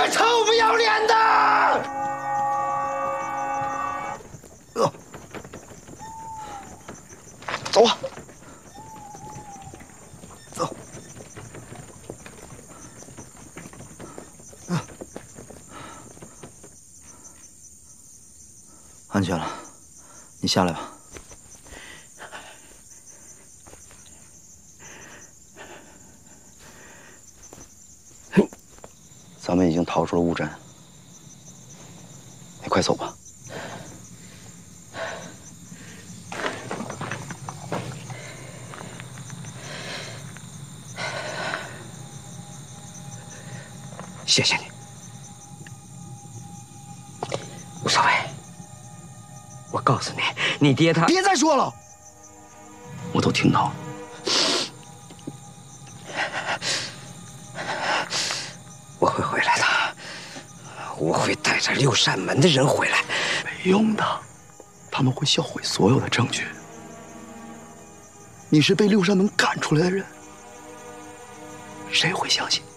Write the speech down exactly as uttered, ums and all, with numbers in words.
个臭不要脸的！呃，走啊，走。嗯，安全了，你下来吧。 咱们已经逃出了雾镇，你快走吧。 谢谢你，无所谓。我告诉你，你爹他…… 别再说了，我都听到了。 我会回来的，我会带着六扇门的人回来。 没用的，他们会销毁所有的证据。你是被六扇门赶出来的人，谁会相信？